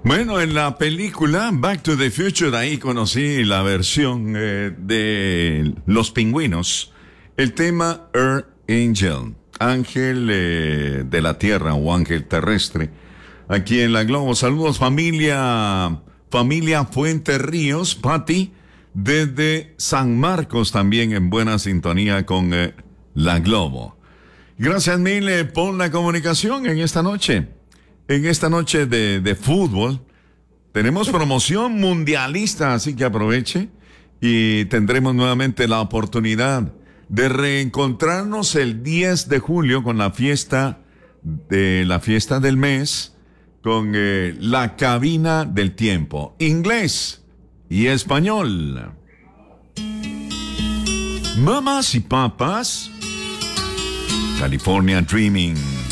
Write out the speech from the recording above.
Bueno, en la película Back to the Future, ahí conocí la versión de Los Pingüinos. El tema Earth Angel, ángel de la tierra o ángel terrestre. Aquí en la Globo. Saludos familia Fuente Ríos, Patti, desde San Marcos también en buena sintonía con la Globo. Gracias mil por la comunicación en esta noche. En esta noche de fútbol tenemos promoción mundialista, así que aproveche y tendremos nuevamente la oportunidad de reencontrarnos el 10 de julio con la fiesta del mes, con la cabina del tiempo, inglés y español. Mamás y papas, California Dreaming.